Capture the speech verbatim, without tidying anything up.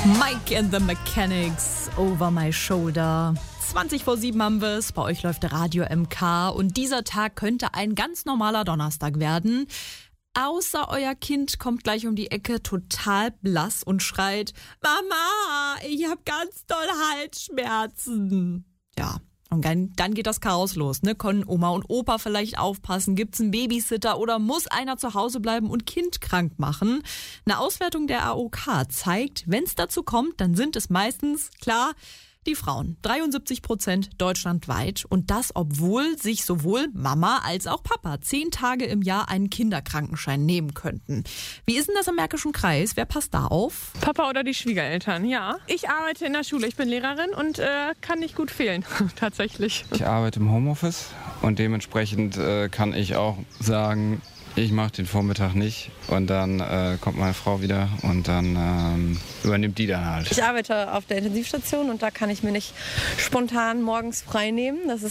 Mike and the Mechanics, Over My Shoulder. zwanzig vor sieben haben wir es, bei euch läuft Radio M K und dieser Tag könnte ein ganz normaler Donnerstag werden. Außer euer Kind kommt gleich um die Ecke total blass und schreit, Mama, ich hab ganz doll Halsschmerzen. Ja, und dann, dann geht das Chaos los, ne? Können Oma und Opa vielleicht aufpassen? Gibt's einen Babysitter oder muss einer zu Hause bleiben und Kind krank machen? Eine Auswertung der A O K zeigt, wenn es dazu kommt, dann sind es meistens, klar, die Frauen. dreiundsiebzig Prozent deutschlandweit. Und das, obwohl sich sowohl Mama als auch Papa zehn Tage im Jahr einen Kinderkrankenschein nehmen könnten. Wie ist denn das im Märkischen Kreis? Wer passt da auf? Papa oder die Schwiegereltern, ja. Ich arbeite in der Schule, ich bin Lehrerin und äh, kann nicht gut fehlen, tatsächlich. Ich arbeite im Homeoffice und dementsprechend äh, kann ich auch sagen, ich mache den Vormittag nicht und dann äh, kommt meine Frau wieder und dann ähm, übernimmt die dann halt. Ich arbeite auf der Intensivstation und da kann ich mir nicht spontan morgens frei nehmen. Das ist